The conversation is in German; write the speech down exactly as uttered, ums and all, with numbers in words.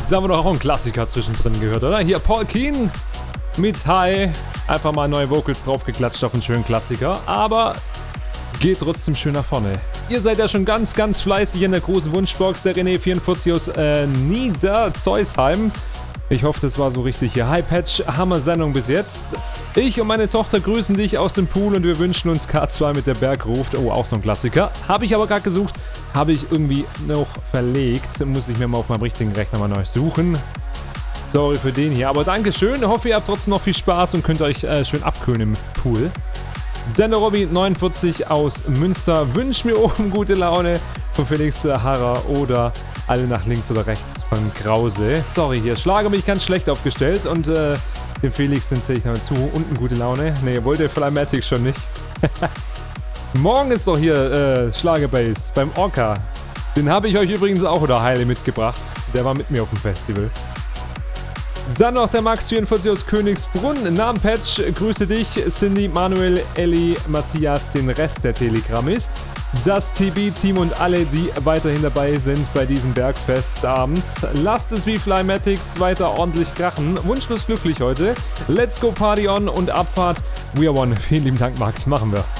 Jetzt haben wir doch auch einen Klassiker zwischendrin gehört, oder? Hier Paul Keen mit Hi. Einfach mal neue Vocals draufgeklatscht auf einen schönen Klassiker. Aber geht trotzdem schön nach vorne. Ihr seid ja schon ganz, ganz fleißig in der großen Wunschbox. Der René vierundvierzig aus äh, Niederzeusheim. Ich hoffe, das war so richtig hier. Hi Patch, Hammer-Sendung bis jetzt. Ich und meine Tochter grüßen dich aus dem Pool und wir wünschen uns K zwei mit der Berg ruft. Oh, auch so ein Klassiker. Habe ich aber gerade gesucht. Habe ich irgendwie noch verlegt. Muss ich mir mal auf meinem richtigen Rechner mal neu suchen. Sorry für den hier. Aber Dankeschön. Hoffe, ihr habt trotzdem noch viel Spaß und könnt euch äh, schön abkühlen im Pool. Sender Robby neunundvierzig aus Münster wünscht mir oben gute Laune von Felix Harrer oder alle nach links oder rechts von Krause. Sorry, hier Schlager mich ganz schlecht aufgestellt und äh, dem Felix den zähle ich noch zu. Unten gute Laune. Ne, wollte Flymatic schon nicht. Morgen ist doch hier äh, Schlagerbase beim Orca. Den habe ich euch übrigens auch oder Heile mitgebracht. Der war mit mir auf dem Festival. Dann noch der Max vierundvierzig aus Königsbrunn. Namenpatch, grüße dich. Cindy, Manuel, Elli, Matthias, den Rest der Telegrammis. Das T B-Team und alle, die weiterhin dabei sind bei diesem Bergfestabend. Lasst es wie Flymatics weiter ordentlich krachen. Wunschlos glücklich heute. Let's go Party on und Abfahrt. We are one. Vielen lieben Dank, Max. Machen wir.